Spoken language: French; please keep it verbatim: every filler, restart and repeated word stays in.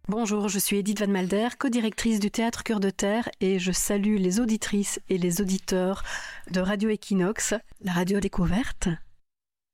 Bonjour, je suis Edith Van Malder, co-directrice du Théâtre Cœur de Terre et je salue les auditrices et les auditeurs de Radio Equinox, la radio découverte.